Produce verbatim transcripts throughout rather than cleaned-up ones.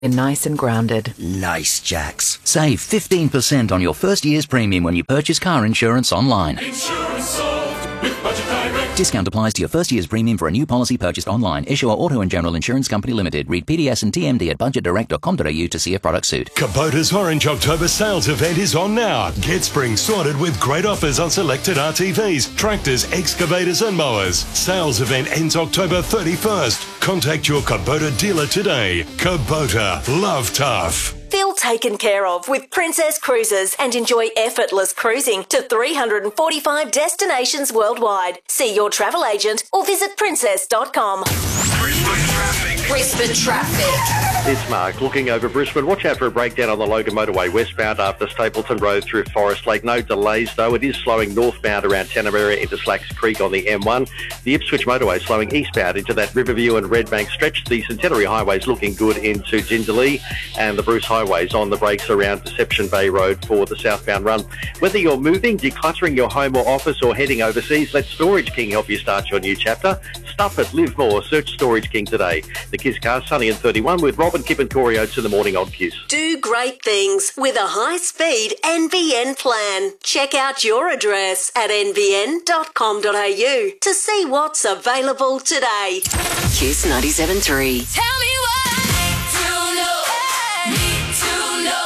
Nice and grounded. Nice, Jax. Save fifteen percent on your first year's premium when you purchase car insurance online. Insurance solved with Budget Direct. Discount applies to your first year's premium for a new policy purchased online. Issuer Auto and General Insurance Company Limited. Read P D S and T M D at budget direct dot com dot a u to see if products suit. Kubota's Orange October sales event is on now. Get spring sorted with great offers on selected R T Vs, tractors, excavators and mowers. Sales event ends October thirty-first. Contact your Kubota dealer today. Kubota. Love tough. Feel taken care of with Princess Cruises and enjoy effortless cruising to three hundred forty-five destinations worldwide. See your travel agent or visit princess dot com. Brisbane traffic. Brisbane traffic. It's Mark looking over Brisbane. Watch out for a breakdown on the Logan Motorway westbound after Stapleton Road through Forest Lake. No delays though. It is slowing northbound around Tanamera into Slacks Creek on the M one. The Ipswich Motorway slowing eastbound into that Riverview and Redbank stretch. The Centenary Highway is looking good into Jindalee, and the Bruce Highways on the brakes around Deception Bay Road for the southbound run. Whether you're moving, decluttering your home or office, or heading overseas, let Storage King help you start your new chapter. Stuff it, live more. Search Storage King today. The Kiss Car, Sunny and thirty-one with Robin, Kip and Corey Oates in the morning on Kiss. Do great things with a high-speed N B N plan. Check out your address at n b n dot com dot a u to see what's available today. Kiss ninety-seven point three. Tell me what I need to know. Need to know.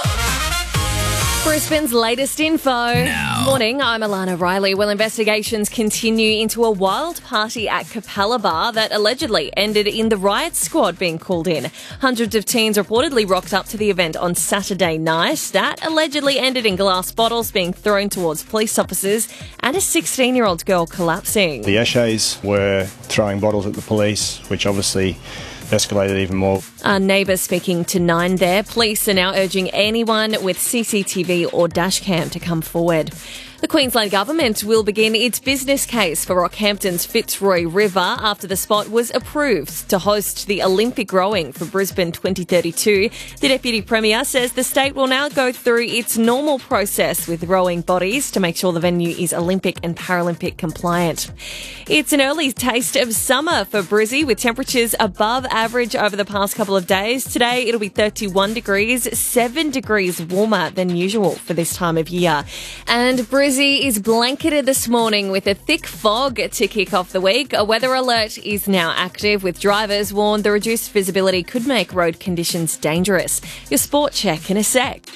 Brisbane's latest info. Now. Morning, I'm Alana Riley. Well, investigations continue into a wild party at Capella Bar that allegedly ended in the riot squad being called in. Hundreds of teens reportedly rocked up to the event on Saturday night. That allegedly ended in glass bottles being thrown towards police officers and a sixteen-year-old girl collapsing. The Ashays were throwing bottles at the police, which obviously escalated even more. Our neighbour speaking to Nine there. Police are now urging anyone with C C T V or dash cam to come forward. The Queensland Government will begin its business case for Rockhampton's Fitzroy River after the spot was approved to host the Olympic rowing for Brisbane twenty thirty-two. The Deputy Premier says the state will now go through its normal process with rowing bodies to make sure the venue is Olympic and Paralympic compliant. It's an early taste of summer for Brizzy with temperatures above average over the past couple of days. Today it'll be thirty-one degrees, seven degrees warmer than usual for this time of year. And Brizzy is blanketed this morning with a thick fog to kick off the week. A weather alert is now active, with drivers warned the reduced visibility could make road conditions dangerous. Your sport check in a sec.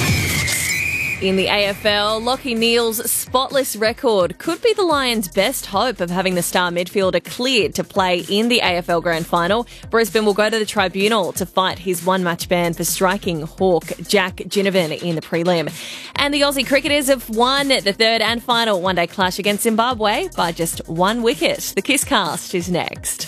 In the A F L, Lachie Neale's spotless record could be the Lions' best hope of having the star midfielder cleared to play in the A F L Grand Final. Brisbane will go to the tribunal to fight his one-match ban for striking Hawk Jack Ginnivan in the prelim. And the Aussie cricketers have won the third and final one-day clash against Zimbabwe by just one wicket. The Kiss Cast is next.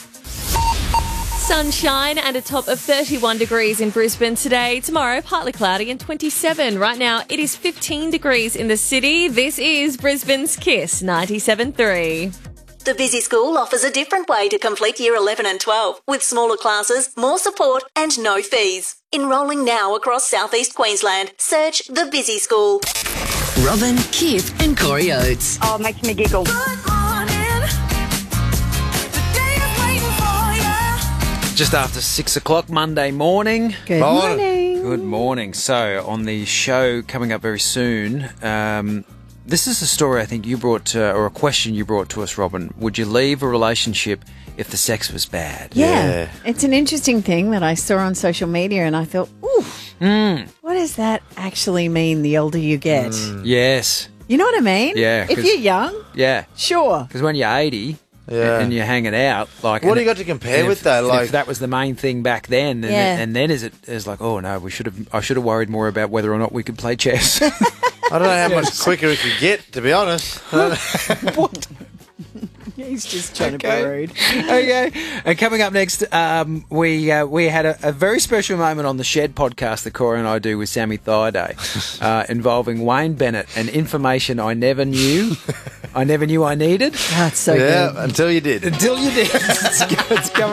Sunshine and a top of thirty-one degrees in Brisbane today. Tomorrow, partly cloudy and twenty-seven. Right now, it is fifteen degrees in the city. This is Brisbane's Kiss ninety-seven point three. The Busy School offers a different way to complete Year eleven and twelve, with smaller classes, more support and no fees. Enrolling now across southeast Queensland. Search The Busy School. Robin, Kip and Corey Oates. Oh, it makes me giggle. Just after six o'clock Monday morning. Good morning. Good morning. So, on the show coming up very soon, um, this is a story I think you brought, uh, or a question you brought to us, Robin. Would you leave a relationship if the sex was bad? Yeah. yeah. It's an interesting thing that I saw on social media and I thought, ooh, mm. what does that actually mean the older you get? Mm. Yes. You know what I mean? Yeah. If you're young, yeah, sure. Because when you're eighty... Yeah. And you're hanging out, like what do you got to compare with if, that? Like if that was the main thing back then, and, yeah. then, and then is it is like, oh no, we should have. I should have worried more about whether or not we could play chess. I don't know how much quicker it could get, to be honest. What? He's just trying okay. to be rude. Okay. And coming up next, um, we uh, we had a, a very special moment on the Shed podcast that Cora and I do with Sammy Thaiday, uh, involving Wayne Bennett and information I never knew. I never knew I needed. That's so yeah, good. until you did. Until you did. It's, it's coming